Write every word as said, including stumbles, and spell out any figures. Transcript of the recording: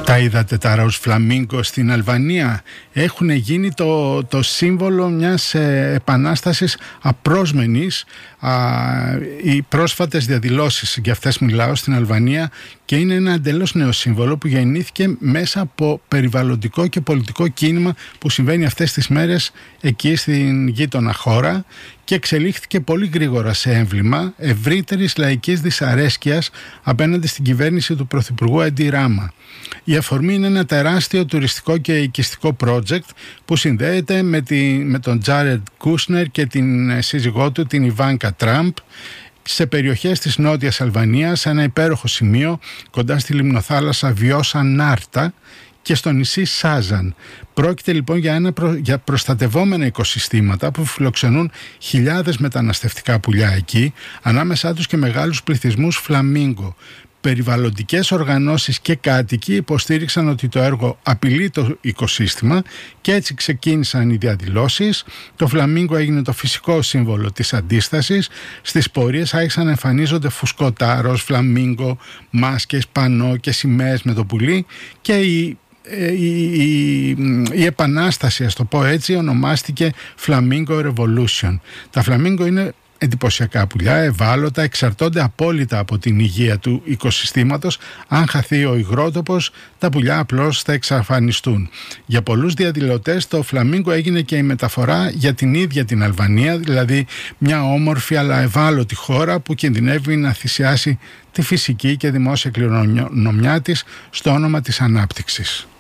Τα είδατε τα ροζ φλαμίγκο στην Αλβανία? Έχουν γίνει το, το σύμβολο μιας ε, επανάστασης απρόσμενης. Α, οι πρόσφατες διαδηλώσεις, για αυτές μιλάω, στην Αλβανία, και είναι ένα εντελώς νέο σύμβολο που γεννήθηκε μέσα από περιβαλλοντικό και πολιτικό κίνημα που συμβαίνει αυτές τις μέρες εκεί στην γείτονα χώρα και εξελίχθηκε πολύ γρήγορα σε έμβλημα ευρύτερης λαϊκής δυσαρέσκειας απέναντι στην κυβέρνηση του Πρωθυπουργού Έντι Ράμα. Η αφορμή είναι ένα τεράστιο τουριστικό και οικιστικό project που συνδέεται με, τη, με τον Τζάρεντ Κούσνερ και την σύζυγό του, την Ιβάνκα Τραμπ, σε περιοχές της Νότιας Αλβανίας, σε ένα υπέροχο σημείο κοντά στη λιμνοθάλασσα Βιώσα Νάρτα και στο νησί Σάζαν. Πρόκειται λοιπόν για, ένα προ... για προστατευόμενα οικοσυστήματα που φιλοξενούν χιλιάδες μεταναστευτικά πουλιά εκεί, ανάμεσά τους και μεγάλους πληθυσμούς φλαμίγκο. Περιβαλλοντικές οργανώσεις και κάτοικοι υποστήριξαν ότι το έργο απειλεί το οικοσύστημα και έτσι ξεκίνησαν οι διαδηλώσεις. Το φλαμίγκο έγινε το φυσικό σύμβολο της αντίστασης. Στις πορείες άρχισαν να εμφανίζονται φουσκωτά, ροζ φλαμίγκο, μάσκες, πανό και σημαίες με το πουλί και η Η, η, η επανάσταση, ας το πω έτσι, ονομάστηκε Flamingo Revolution. Τα φλαμίγκο είναι εντυπωσιακά πουλιά, ευάλωτα, εξαρτώνται απόλυτα από την υγεία του οικοσυστήματος. Αν χαθεί ο υγρότοπος, τα πουλιά απλώς θα εξαφανιστούν. Για πολλούς διαδηλωτές το φλαμίγκο έγινε και η μεταφορά για την ίδια την Αλβανία, δηλαδή μια όμορφη αλλά ευάλωτη χώρα που κινδυνεύει να θυσιάσει τη φυσική και δημόσια κληρονομιά της στο όνομα της ανάπτυξης.